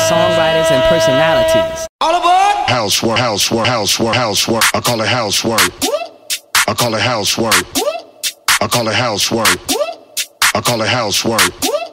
songwriters, and personalities. All aboard! Housework, housework, housework, housework. I call it housework. I call it housework. I call it housework. I call it housework.